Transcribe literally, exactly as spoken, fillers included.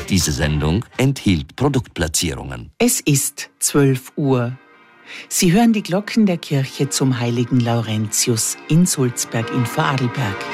Diese Sendung enthielt Produktplatzierungen. Es ist zwölf Uhr. Sie hören die Glocken der Kirche zum heiligen Laurentius in Sulzberg in Vorarlberg.